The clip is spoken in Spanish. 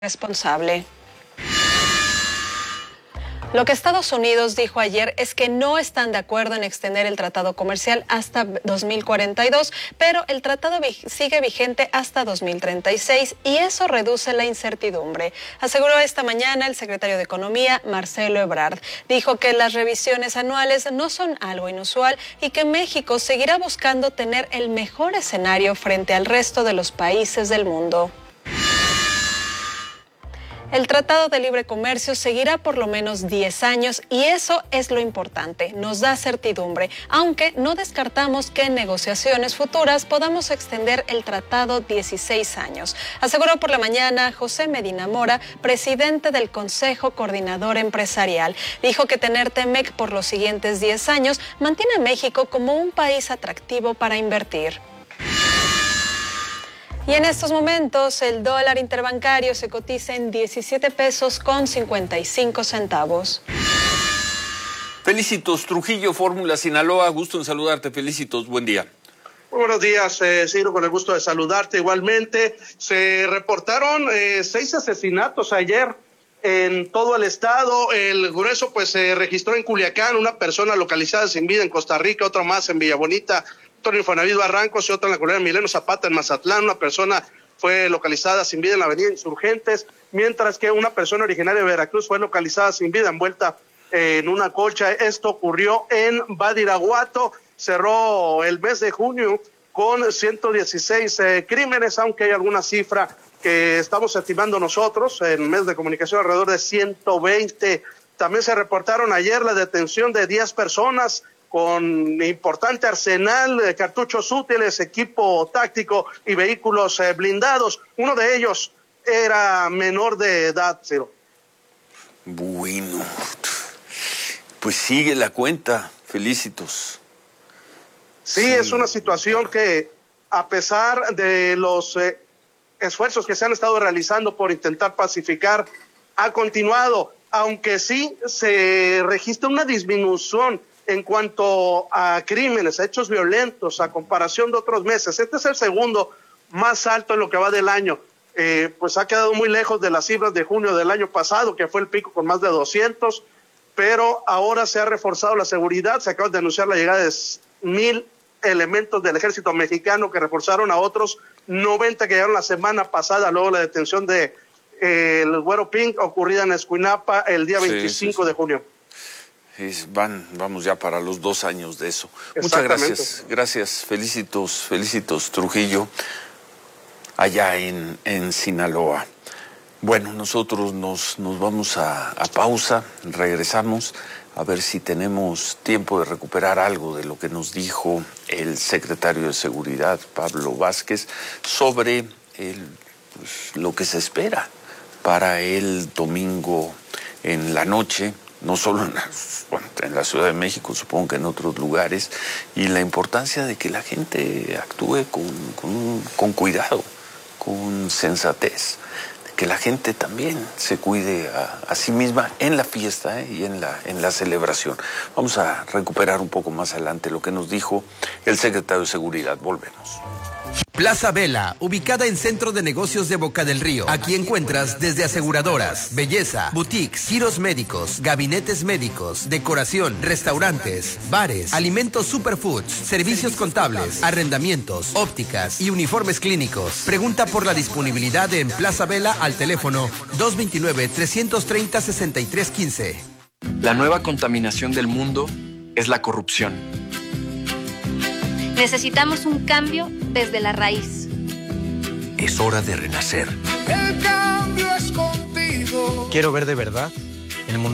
responsable. Lo que Estados Unidos dijo ayer es que no están de acuerdo en extender el tratado comercial hasta 2042, pero el tratado sigue vigente hasta 2036 y eso reduce la incertidumbre. Aseguró esta mañana el secretario de Economía, Marcelo Ebrard. Dijo que las revisiones anuales no son algo inusual y que México seguirá buscando tener el mejor escenario frente al resto de los países del mundo. El Tratado de Libre Comercio seguirá por lo menos 10 años y eso es lo importante, nos da certidumbre, aunque no descartamos que en negociaciones futuras podamos extender el tratado 16 años. Aseguró por la mañana José Medina Mora, presidente del Consejo Coordinador Empresarial. Dijo que tener TEMEC por los siguientes 10 años mantiene a México como un país atractivo para invertir. Y en estos momentos el dólar interbancario se cotiza en 17 pesos con 55 centavos. Felicitos, Trujillo, Fórmula Sinaloa, gusto en saludarte, Felicitos, buen día. Muy buenos días, Ciro, con el gusto de saludarte igualmente. Se reportaron 6 asesinatos ayer en todo el estado. El grueso pues se registró en Culiacán, una persona localizada sin vida en Costa Rica, otra más en Villabonita, otro en Infonavit Barrancos y otra en la colonia Emiliano Zapata en Mazatlán. Una persona fue localizada sin vida en la avenida Insurgentes, mientras que una persona originaria de Veracruz fue localizada sin vida envuelta en una colcha. Esto ocurrió en Badiraguato. Cerró el mes de junio con 116 crímenes, aunque hay alguna cifra que estamos estimando nosotros en medios de comunicación alrededor de 120. También se reportaron ayer la detención de 10 personas con importante arsenal de cartuchos útiles, equipo táctico y vehículos blindados. Uno de ellos era menor de edad, Ciro. Bueno, pues sigue la cuenta, Felicitos. Sí, es una situación que, a pesar de los esfuerzos que se han estado realizando por intentar pacificar, ha continuado, aunque sí se registra una disminución en cuanto a crímenes, a hechos violentos, a comparación de otros meses. Este es el segundo más alto en lo que va del año. Pues ha quedado muy lejos de las cifras de junio del año pasado, que fue el pico con más de 200, pero ahora se ha reforzado la seguridad. Se acaba de anunciar la llegada de 1,000 elementos del ejército mexicano que reforzaron a otros 90 que llegaron la semana pasada, luego la detención de el Güero Pink ocurrida en Escuinapa el día 25 de junio. Vamos ya para los 2 años de eso. Muchas gracias, Felicitos Trujillo, allá en Sinaloa. Bueno, nosotros nos vamos a pausa, regresamos a ver si tenemos tiempo de recuperar algo de lo que nos dijo el secretario de Seguridad, Pablo Vázquez, sobre lo que se espera para el domingo en la noche, no solo en la Ciudad de México, supongo que en otros lugares, y la importancia de que la gente actúe con cuidado, con sensatez, de que la gente también se cuide a sí misma en la fiesta y en la celebración. Vamos a recuperar un poco más adelante lo que nos dijo el secretario de Seguridad. Volvemos. Plaza Vela, ubicada en Centro de Negocios de Boca del Río. Aquí encuentras desde aseguradoras, belleza, boutiques, giros médicos, gabinetes médicos, decoración, restaurantes, bares, alimentos superfoods, servicios contables, arrendamientos, ópticas y uniformes clínicos. Pregunta por la disponibilidad en Plaza Vela al teléfono 229-330-6315. La nueva contaminación del mundo es la corrupción. Necesitamos un cambio desde la raíz. Es hora de renacer. El cambio es contigo. Quiero ver de verdad